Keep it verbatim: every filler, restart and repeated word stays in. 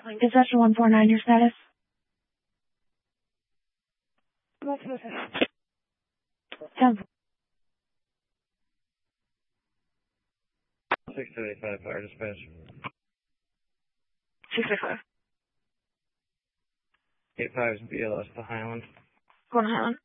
Dispatcher one four nine, your status? ten. six seventy-five, fire dispatch. six seventy-five. eight five is B L S to Highland. Going to Highland.